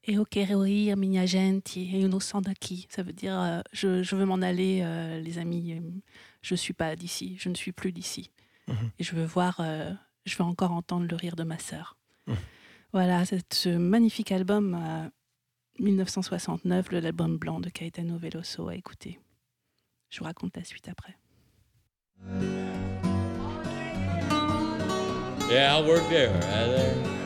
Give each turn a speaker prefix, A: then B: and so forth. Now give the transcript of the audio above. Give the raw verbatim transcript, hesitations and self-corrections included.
A: E o quero ir, minha gente, e eu não sou daqui. Ça veut dire euh, je, je veux m'en aller, euh, les amis. euh, Je suis pas d'ici, je ne suis plus d'ici.
B: Mhm.
A: Et je veux voir, euh, je veux encore entendre le rire de ma sœur.
B: Mhm.
A: Voilà, c'est ce magnifique album euh, dix-neuf cent soixante-neuf, le- l'album blanc de Caetano Veloso à écouter. Je vous raconte la suite après.
C: Yeah, I worked there. I, there.